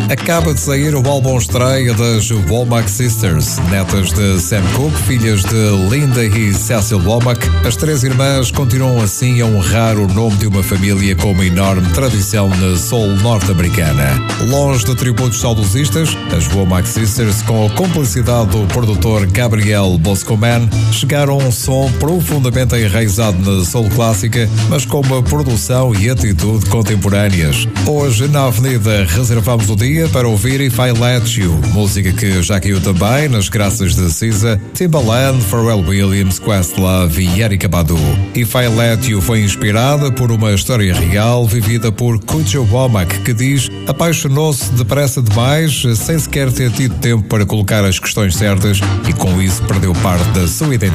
Acaba de sair o álbum estreia das Womack Sisters, netas de Sam Cooke, filhas de Linda e Cecil Womack. As três irmãs continuam assim a honrar o nome de uma família com uma enorme tradição na soul norte-americana. Longe de tributos saudosistas, as Womack Sisters, com a complicidade do produtor Gabriel Boscoman, chegaram a um som profundamente enraizado na soul clássica, mas com uma produção e atitude contemporâneas. Hoje, na Avenida, reservamos o dia para ouvir If I Let You, música que já caiu também nas graças de Cisa, Timbaland, Pharrell Williams, Questlove e Erykah Badu. If I Let You foi inspirada por uma história real vivida por Coochie Womack, que diz: apaixonou-se depressa demais, sem sequer ter tido tempo para colocar as questões certas, e com isso perdeu parte da sua identidade.